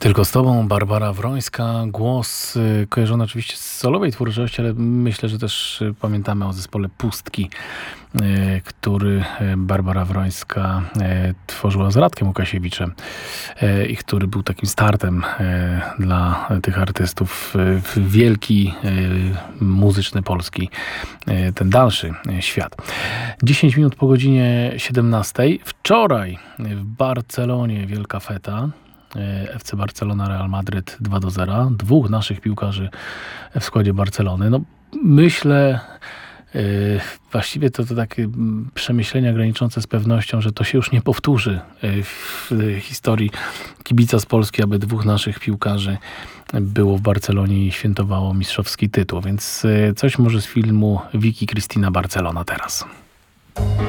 Tylko z tobą, Barbara Wrońska. Głos kojarzony oczywiście z solowej twórczości, ale myślę, że też pamiętamy o zespole Pustki, który Barbara Wrońska tworzyła z Radkiem Łukasiewiczem i który był takim startem dla tych artystów w wielki muzyczny polski, ten dalszy świat. 10 minut po godzinie 17. Wczoraj w Barcelonie wielka feta. FC Barcelona, Real Madryt 2-0. Dwóch naszych piłkarzy w składzie Barcelony. No, myślę, właściwie to takie przemyślenia graniczące z pewnością, że to się już nie powtórzy w historii kibica z Polski, aby dwóch naszych piłkarzy było w Barcelonie i świętowało mistrzowski tytuł. Więc coś może z filmu Vicky Cristina Barcelona teraz.